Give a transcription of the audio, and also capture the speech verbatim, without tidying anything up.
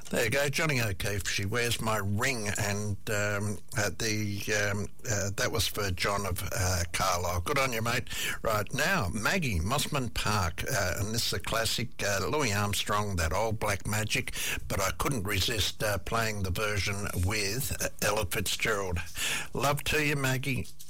There you go, Johnny O'Keefe. She wears my ring, and um, uh, the um, uh, that was for John of uh, Carlisle. Good on you, mate. Right now, Maggie, Mossman Park, uh, and this is a classic. Uh, Louis Armstrong, that old Black Magic, but I couldn't resist uh, playing the version with uh, Ella Fitzgerald. Love to you, Maggie.